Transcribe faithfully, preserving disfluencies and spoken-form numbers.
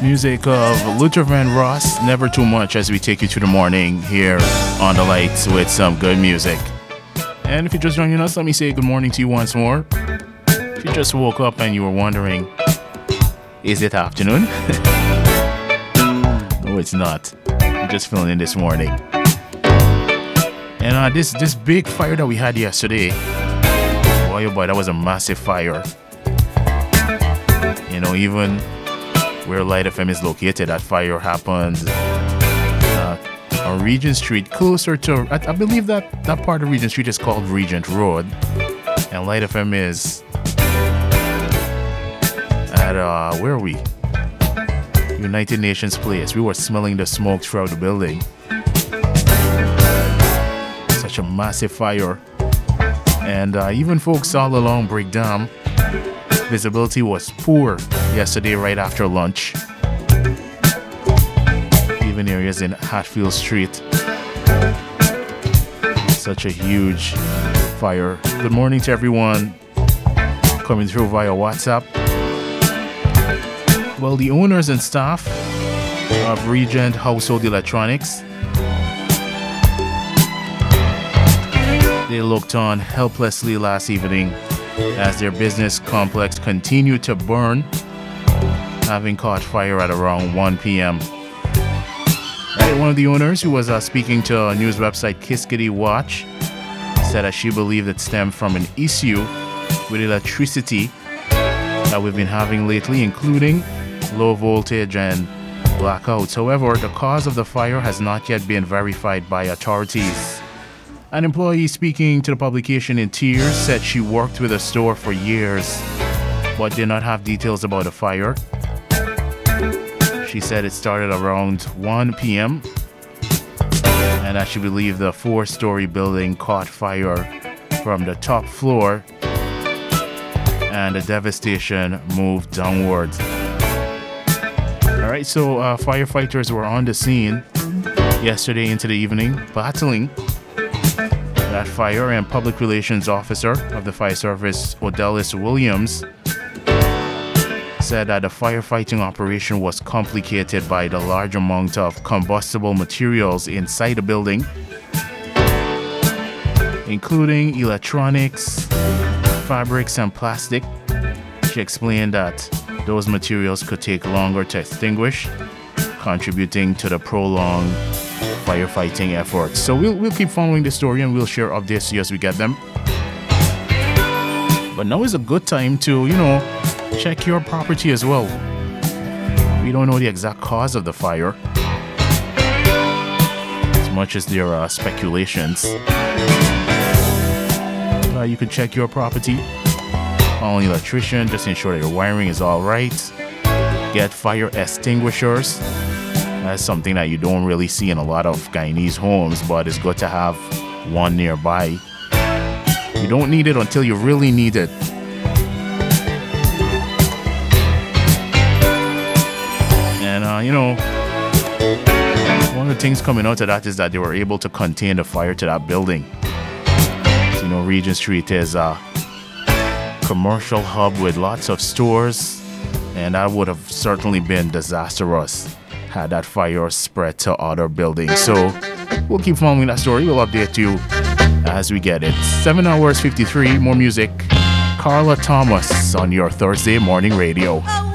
Music of Luther Vandross, Never Too Much, as we take you through the morning here on The Lights with some good music. And if you're just joining us, let me say good morning to you once more. If you just woke up and you were wondering, is it afternoon? No, it's not. I'm just feeling in this morning. And uh, this, this big fire that we had yesterday, boy, oh boy, that was a massive fire. You know, even where Light F M is located, that fire happened uh, on Regent Street, closer to, I, I believe that that part of Regent Street is called Regent Road, and Light F M is at, uh, where are we? United Nations Place. We were smelling the smoke throughout the building. Such a massive fire. And uh, even folks all along Brick Dam, visibility was poor yesterday right after lunch. Even areas in Hatfield Street. Such a huge fire. Good morning to everyone coming through via WhatsApp. Well, the owners and staff of Regent Household Electronics, they looked on helplessly last evening as their business complex continued to burn, having caught fire at around one p.m. Right, one of the owners, who was uh, speaking to a news website Kiskadee Watch, said that she believed it stemmed from an issue with electricity that we've been having lately, including low voltage and blackouts. However, the cause of the fire has not yet been verified by authorities. An employee speaking to the publication in tears said she worked with a store for years but did not have details about the fire. She said it started around one p.m. and that she believed the four-story building caught fire from the top floor and the devastation moved downwards. Alright, so uh, firefighters were on the scene yesterday into the evening battling that fire, and Public Relations Officer of the Fire Service, Odellis Williams, said that the firefighting operation was complicated by the large amount of combustible materials inside the building, including electronics, fabrics, and plastic. She explained that those materials could take longer to extinguish, contributing to the prolonged firefighting efforts. So we'll we'll keep following the story and we'll share updates to you as we get them. But now is a good time to, you know, check your property as well. We don't know the exact cause of the fire, as much as there are speculations. Uh, you can check your property, call an electrician, just ensure that your wiring is all right. Get fire extinguishers. That's something that you don't really see in a lot of Guyanese homes, but it's good to have one nearby. You don't need it until you really need it. And, uh, you know, one of the things coming out of that is that they were able to contain the fire to that building. So, you know, Regent Street is a commercial hub with lots of stores, and that would have certainly been disastrous had that fire spread to other buildings. So we'll keep following that story. We'll update you as we get it. seven hours fifty-three, more music. Carla Thomas on your Thursday morning radio.